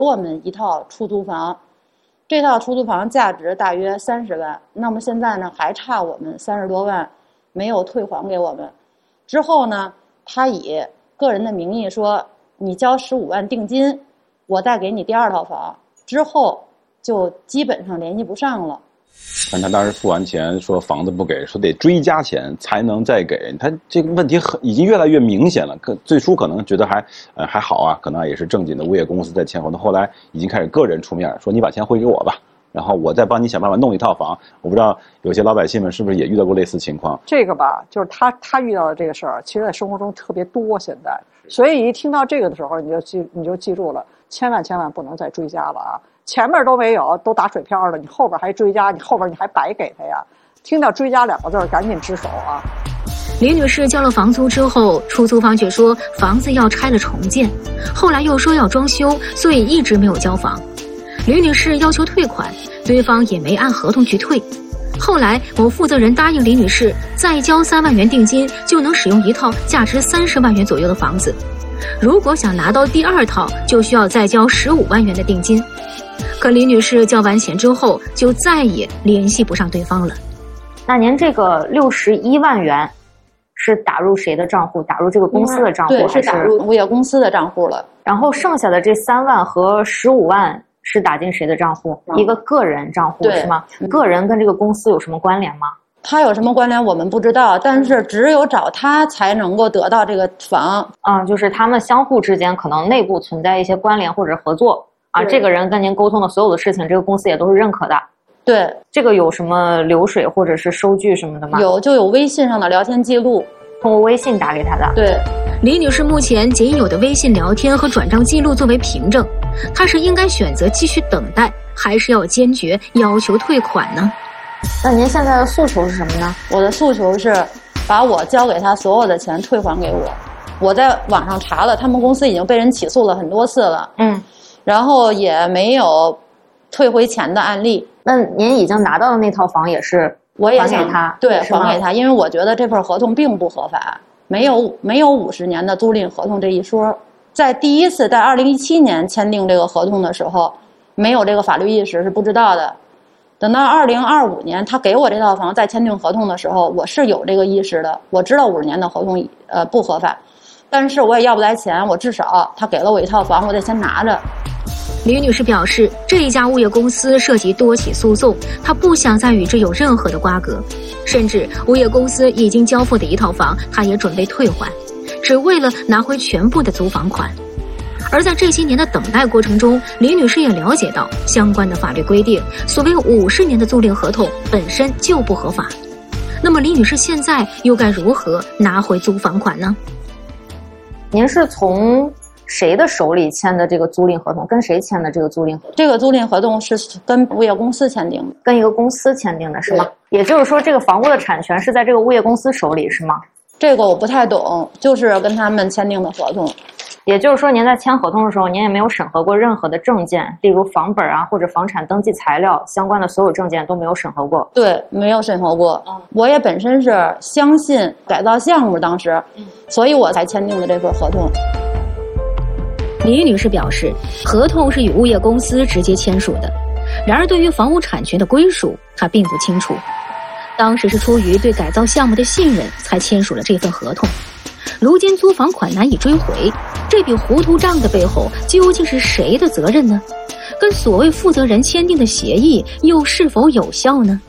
我们一套出租房，这套出租房价值大约30万，那么现在呢还差我们30多万没有退还给我们。之后呢，他以个人的名义说，你交15万定金，我再给你第2套房，之后就基本上联系不上了。 但他当时付完钱说房子不给，说得追加钱才能再给，他这个问题已经越来越明显了。最初可能觉得还好啊，可能也是正经的物业公司在签合同，后来已经开始个人出面说你把钱汇给我吧，然后我再帮你想办法弄一套房。我不知道有些老百姓们是不是也遇到过类似情况？ 这个吧，就是他遇到的这个事儿，其实在生活中特别多现在，所以一听到这个的时候，你就记住了，千万不能再追加了啊！前面都没有，都打水漂了，你后边还追加，你后边你还白给他呀？听到追加2个字，赶紧支手啊！ 李女士交了房租之后，出租方却说房子要拆了重建，后来又说要装修，所以一直没有交房。李女士要求退款，对方也没按合同去退。后来某负责人答应李女士再交3万元定金，就能使用一套价值30万元左右的房子。如果想拿到第2套，就需要再交15万元的定金。可李女士交完钱之后，就再也联系不上对方了。 那您这个61万元是打入谁的账户？打入这个公司的账户， 对，是打入物业公司的账户了。 然后剩下的这3万和15万是打进谁的账户？一个个人账户是吗？个人跟这个公司有什么关联吗？ 他有什么关联我们不知道，但是只有找他才能够得到这个房。 就是他们相互之间可能内部存在一些关联或者合作啊。这个人跟您沟通的所有的事情，这个公司也都是认可的。 对， 这个有什么流水或者是收据什么的吗？ 就有微信上的聊天记录， 通过微信打给他的。 对， 李女士目前仅有的微信聊天和转账记录作为凭证，她是应该选择继续等待，还是要坚决要求退款呢？ 那您现在的诉求是什么呢？ 我的诉求是把我交给他所有的钱退还给我。我在网上查了，他们公司已经被人起诉了很多次了，然后也没有退回钱的案例。 那您已经拿到的那套房也是我也还给他？ 对，还给他，因为我觉得这份合同并不合法，没有50年的租赁合同这一说。在第一次在2017年签订这个合同的时候，没有这个法律意识，是不知道的。等到2025年他给我这套房再签订合同的时候，我是有这个意识的，我知道50年的合同不合法，但是我也要不来钱，我至少他给了我一套房，我得先拿着。 李女士表示，这一家物业公司涉及多起诉讼，她不想再与之有任何的瓜葛，甚至物业公司已经交付的一套房，她也准备退还，只为了拿回全部的租房款。而在这些年的等待过程中，李女士也了解到相关的法律规定，所谓50年的租赁合同本身就不合法。那么李女士现在又该如何拿回租房款呢？ 您是从谁的手里签的这个租赁合同？跟谁签的这个租赁合同？ 这个租赁合同是跟物业公司签订的。 跟一个公司签订的是吗？也就是说这个房屋的产权是在这个物业公司手里是吗？ 这个我不太懂，就是跟他们签订的合同。 也就是说您在签合同的时候，您也没有审核过任何的证件，例如房本啊或者房产登记材料相关的所有证件都没有审核过。 对，没有审核过。我也本身是相信改造项目当时，所以我才签订的这份合同。 李女士表示，合同是与物业公司直接签署的，然而对于房屋产权的归属她并不清楚。当时是出于对改造项目的信任才签署了这份合同，如今租房款难以追回，这笔糊涂账的背后究竟是谁的责任呢？跟所谓负责人签订的协议又是否有效呢？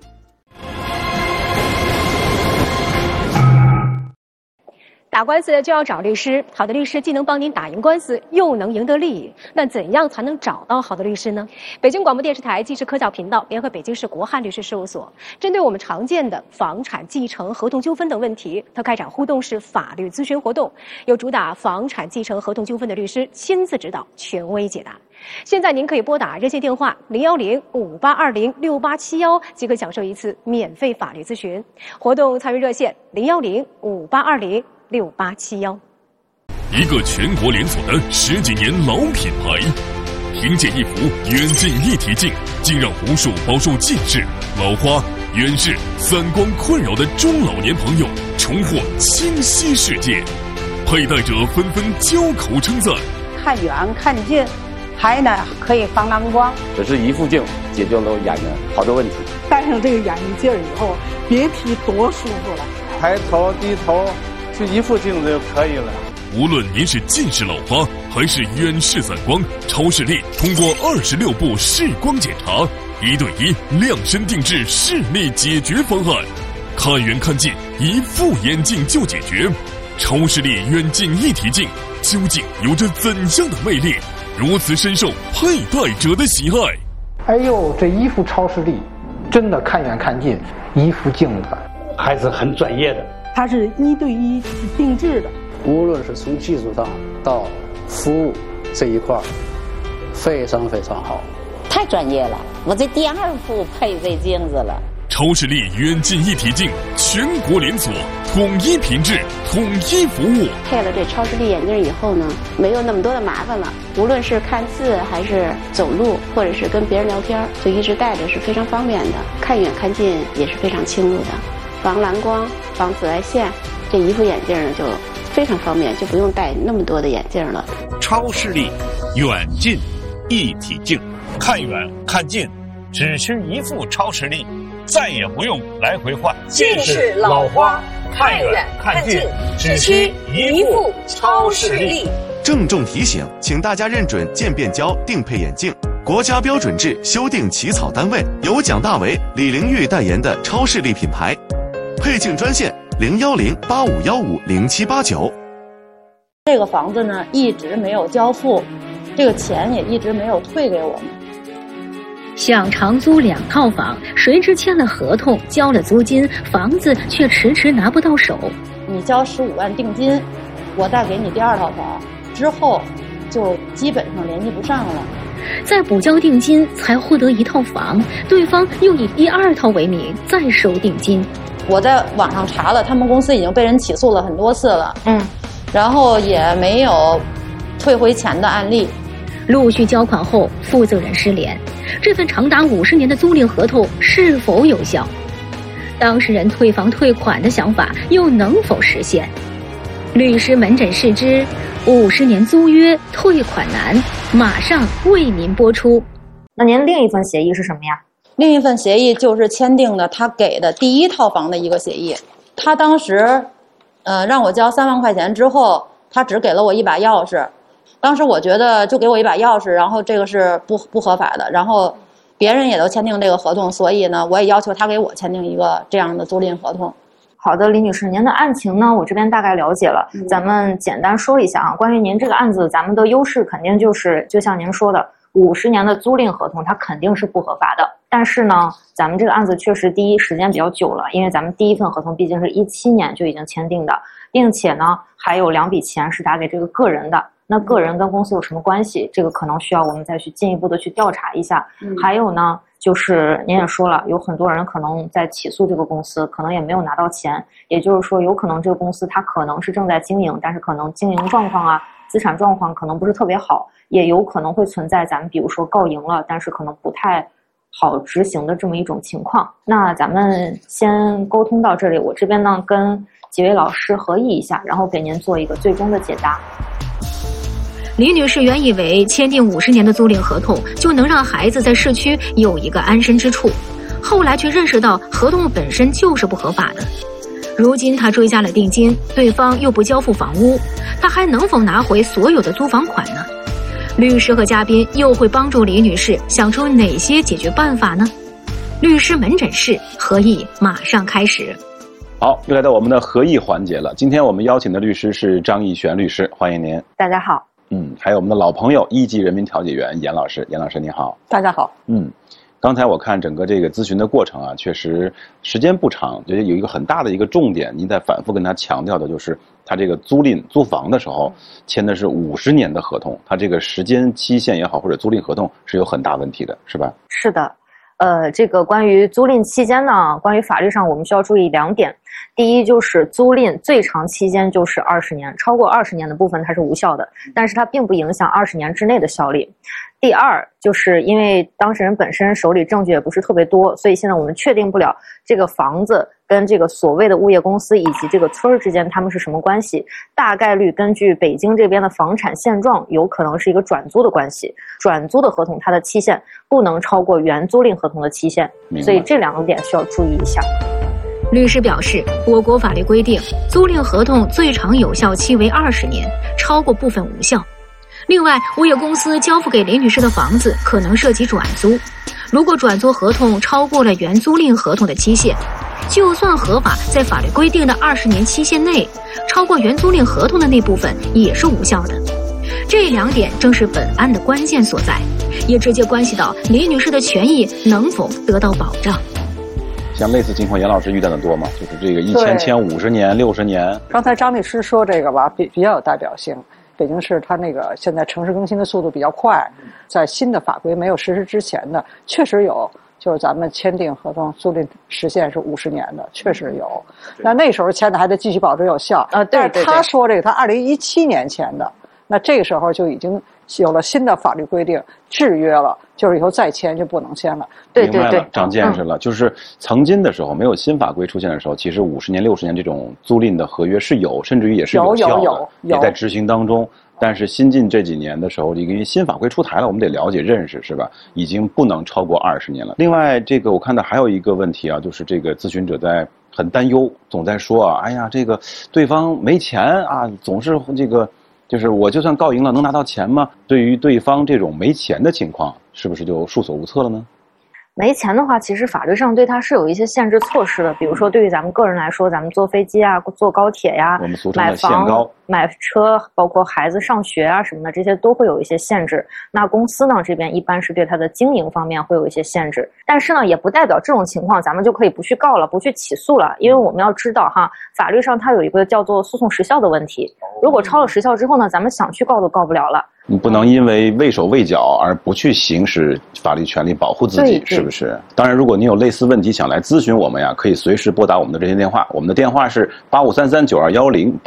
打官司就要找律师，好的律师既能帮您打赢官司，又能赢得利益。那怎样才能找到好的律师呢？北京广播电视台纪实科教频道联合北京市国汉律师事务所，针对我们常见的房产继承、合同纠纷等问题，它开展互动式法律咨询活动，由主打房产继承、合同纠纷的律师亲自指导，权威解答。现在您可以拨打热线电话010-5820-6871，即可享受一次免费法律咨询。活动参与热线010-5820-6871。 一个全国连锁的10几年老品牌，听见一幅远近一体镜，竟让无数饱受近视、老花、远视、三光困扰的中老年朋友重获清晰世界。佩戴者纷纷交口称赞： 看远看近， 还呢可以防蓝光。 这是一副镜解决了眼睛好多问题。 戴上这个眼镜以后，别提多舒服了。 抬头低头就一副镜子就可以了。 无论您是近视老花还是远视散光，超视力通过26步视光检查，1对1量身定制视力解决方案，看远看近，一副眼镜就解决。超视力远近一体镜究竟有着怎样的魅力，如此深受佩戴者的喜爱？ 哎呦，这一副超视力真的看远看近，一副镜子还是很专业的。 它是1对1定制的， 无论是从技术上到服务这一块，非常非常好。 太专业了，我这第2副配这镜子了。 超视力远近一体镜，全国连锁，统一品质，统一服务。 配了这超视力眼镜以后呢，没有那么多的麻烦了。无论是看字还是走路，或者是跟别人聊天，就一直戴着是非常方便的。看远看近也是非常清楚的，防蓝光、防紫外线，这一副眼镜呢就非常方便，就不用戴那么多的眼镜了。 超视力远近一体镜，看远看近，只需一副超视力。再也不用来回换近视老花，看远看近，只需一副超视力。 郑重提醒，请大家认准渐变焦定配眼镜，国家标准制修订起草单位，由蒋大为、李玲玉代言的超视力品牌。配镜专线010851507789。 这个房子呢一直没有交付，这个钱也一直没有退给我们。 想长租2套房，谁知签了合同，交了租金，房子却迟迟拿不到手。 你交15万定金，我再给你第2套房，之后就基本上联系不上了。 再补交定金才获得1套房，对方又以第2套为名再收定金。 我在网上查了，他们公司已经被人起诉了很多次了，然后也没有退回钱的案例。 陆续交款后，负责人失联，这份长达50年的租赁合同是否有效？当事人退房退款的想法又能否实现？律师门诊试之50年租约退款难，马上为您播出。 那您另一份协议是什么呀？ 另一份协议就是签订的他给的第1套房的一个协议。他当时让我交3万块钱之后，他只给了我一把钥匙。当时我觉得就给我一把钥匙，然后这个是不合法的，然后别人也都签订这个合同，所以呢我也要求他给我签订一个这样的租赁合同。 好的，李女士，您的案情呢我这边大概了解了，咱们简单说一下啊。关于您这个案子，咱们的优势肯定就是就像您说的50年的租赁合同它肯定是不合法的，但是呢咱们这个案子确实第一时间比较久了，因为咱们第1份合同毕竟是17年就已经签订的，并且呢还有2笔钱是打给这个个人的。那个人跟公司有什么关系？这个可能需要我们再去进一步的去调查一下。还有呢，就是您也说了，有很多人可能在起诉这个公司，可能也没有拿到钱，也就是说，有可能这个公司它可能是正在经营，但是可能经营状况啊、资产状况可能不是特别好，也有可能会存在咱们比如说告赢了，但是可能不太好执行的这么一种情况。那咱们先沟通到这里，我这边呢跟几位老师合议一下，然后给您做一个最终的解答。 李女士原以为签订50年的租赁合同就能让孩子在市区有一个安身之处，后来却认识到合同本身就是不合法的。如今她追加了定金，对方又不交付房屋，她还能否拿回所有的租房款呢？律师和嘉宾又会帮助李女士想出哪些解决办法呢？律师门诊室合议马上开始。 好，又来到我们的合议环节了。今天我们邀请的律师是张义璇律师，欢迎您。 大家好。 还有我们的老朋友1级人民调解员严老师，严老师你好。 大家好。 刚才我看整个这个咨询的过程啊，确实时间不长，觉得有一个很大的一个重点，您在反复跟他强调的就是他这个租房的时候签的是50年的合同，他这个时间期限也好，或者租赁合同是有很大问题的，是吧？ 是的。这个关于租赁期间呢，关于法律上我们需要注意2点。第一就是租赁最长期间就是20年，超过20年的部分它是无效的，但是它并不影响20年之内的效力。 第二，就是因为当事人本身手里证据也不是特别多，所以现在我们确定不了这个房子跟这个所谓的物业公司以及这个村儿之间他们是什么关系。大概率根据北京这边的房产现状，有可能是一个转租的关系。转租的合同它的期限不能超过原租赁合同的期限，所以这2个点需要注意一下。 律师表示，我国法律规定，租赁合同最长有效期为20年，超过部分无效。另外，物业公司交付给林女士的房子可能涉及转租，如果转租合同超过了原租赁合同的期限，就算合法在法律规定的20年期限内，超过原租赁合同的那部分也是无效的。这2点正是本案的关键所在，也直接关系到李女士的权益能否得到保障。 像类似情况，严老师遇到的多吗？就是这个一签50年、60年。 刚才张律师说这个吧，比较有代表性。北京市它那个现在城市更新的速度比较快，在新的法规没有实施之前的，确实有，就是咱们签订合同租赁时限是50年的，确实有。那时候签的还得继续保持有效啊。 但是他说这个，他2017年签的，那这个时候就已经有了新的法律规定，制约了，就是以后再签就不能签了。 明白了，长见识了。就是曾经的时候，没有新法规出现的时候，其实50年、60年这种租赁的合约是有，甚至于也是有效的，也在执行当中。但是新近这几年的时候，因为新法规出台了，我们得了解认识，是吧？已经不能超过20年了。另外，这个我看到还有一个问题啊，就是这个咨询者在很担忧，总在说啊，哎呀，这个对方没钱啊，总是这个。就是我就算告赢了，能拿到钱吗？对于对方这种没钱的情况，是不是就束手无策了呢？ 没钱的话，其实法律上对他是有一些限制措施的，比如说对于咱们个人来说，咱们坐飞机啊、坐高铁呀、 我们俗称的限高、 买车，包括孩子上学啊什么的，这些都会有一些限制。那公司呢这边一般是对它的经营方面会有一些限制，但是呢也不代表这种情况咱们就可以不去告了、不去起诉了，因为我们要知道哈，法律上它有一个叫做诉讼时效的问题，如果超了时效之后呢，咱们想去告都告不了了。 你不能因为畏手畏脚而不去行使法律权利保护自己，是不是？当然，如果你有类似问题想来咨询我们呀，可以随时拨打我们的热线电话，我们的电话是85339210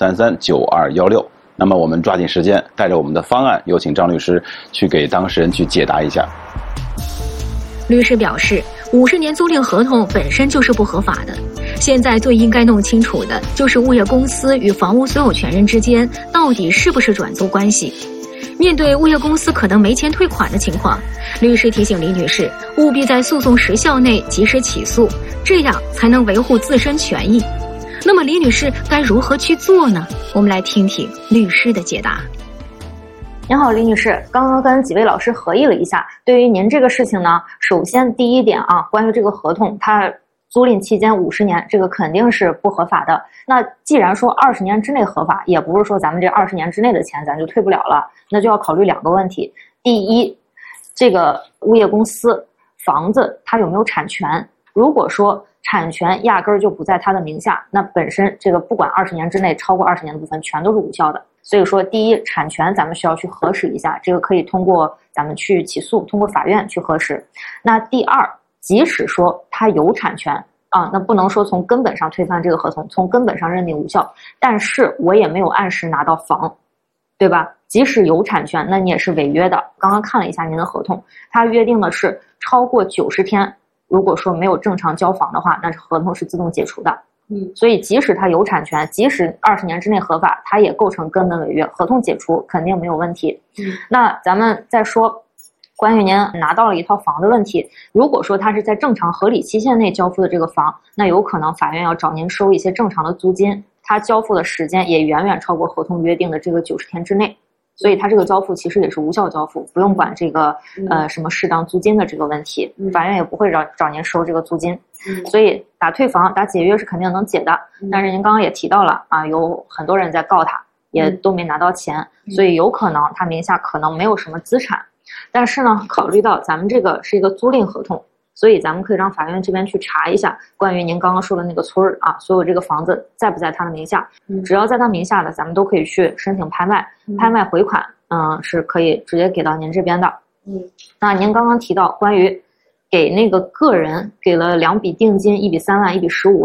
85339216。那么我们抓紧时间，带着我们的方案，有请张律师去给当事人去解答一下。 律师表示，50年租赁合同本身就是不合法的。现在最应该弄清楚的就是物业公司与房屋所有权人之间到底是不是转租关系。面对物业公司可能没钱退款的情况，律师提醒李女士务必在诉讼时效内及时起诉，这样才能维护自身权益。那么李女士该如何去做呢？我们来听听律师的解答。 您好，李女士，刚刚跟几位老师合议了一下，对于您这个事情呢，首先第一点啊，关于这个合同，它租赁期间50年，这个肯定是不合法的。那既然说20年之内合法，也不是说咱们这20年之内的钱咱就退不了了，那就要考虑2个问题。第一，这个物业公司房子它有没有产权？如果说产权压根儿就不在它的名下，那本身这个不管20年之内超过20年的部分全都是无效的。所以说第一，产权咱们需要去核实一下，这个可以通过咱们去起诉，通过法院去核实。那第二，即使说它有产权啊，那不能说从根本上推翻这个合同，从根本上认定无效，但是我也没有按时拿到房，对吧？即使有产权，那你也是违约的。刚刚看了一下您的合同，它约定的是超过90天，如果说没有正常交房的话，那合同是自动解除的。所以即使它有产权，即使20年之内合法，它也构成根本违约，合同解除肯定没有问题。那咱们再说关于您拿到了一套房的问题，如果说它是在正常合理期限内交付的这个房，那有可能法院要找您收一些正常的租金，它交付的时间也远远超过合同约定的这个90天之内，所以它这个交付其实也是无效交付，不用管这个什么适当租金的这个问题，法院也不会找您收这个租金。所以打退房、打解约是肯定能解的，但是您刚刚也提到了啊，有很多人在告他，也都没拿到钱，所以有可能他名下可能没有什么资产。但是呢，考虑到咱们这个是一个租赁合同，所以咱们可以让法院这边去查一下关于您刚刚说的那个村儿啊，所有这个房子在不在他的名下，只要在他名下的，咱们都可以去申请拍卖，拍卖回款，是可以直接给到您这边的。那您刚刚提到关于给那个个人给了2笔定金，1笔3万，1笔15万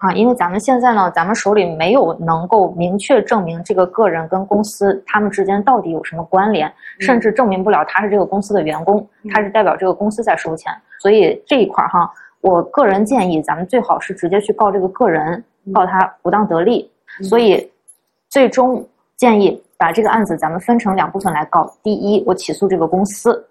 啊，因为咱们现在呢，咱们手里没有能够明确证明这个个人跟公司他们之间到底有什么关联，甚至证明不了他是这个公司的员工，他是代表这个公司在收钱。所以这一块哈，我个人建议咱们最好是直接去告这个个人，告他不当得利。所以最终建议把这个案子咱们分成2部分来告。第一，我起诉这个公司，